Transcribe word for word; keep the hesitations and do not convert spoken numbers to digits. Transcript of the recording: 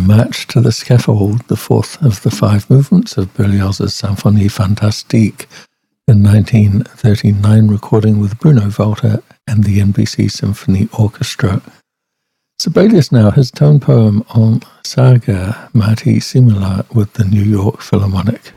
match to the scaffold, the fourth of the five movements of Berlioz's Symphonie Fantastique, a nineteen thirty-nine recording with Bruno Walter and the N B C Symphony Orchestra. Sibelius now has tone poem en saga mighty similar with the New York Philharmonic.